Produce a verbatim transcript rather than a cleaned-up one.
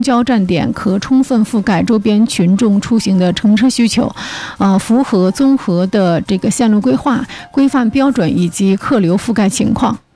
交站点可充分覆盖周边群众出行的乘车需求，呃，符合综合的这个线路规划、规范标准以及客流覆盖情况。